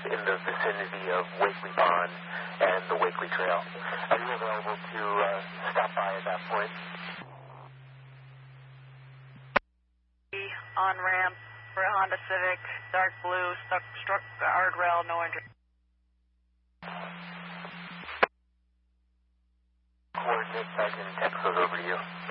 in the vicinity of Wakely Pond and the Wakely Trail. Are you available to stop by at that point? On ramp for a Honda Civic, dark blue, struck guardrail, no injury. Coordinates, I can text those over to you.